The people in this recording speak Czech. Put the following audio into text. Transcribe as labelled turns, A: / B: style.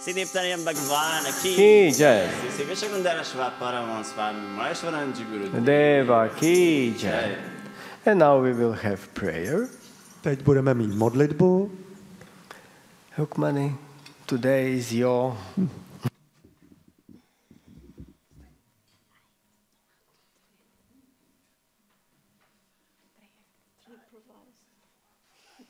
A: सिद्धिप्तनियम भगवान की
B: जय।
A: श्री विश्वकुंदर परमहंस स्वामी महेश्वरानंद जी गुरुदेव
B: Deva ki jai. And now we will have prayer.
C: Teď budeme mít modlitbu.
B: Rukmani, today is your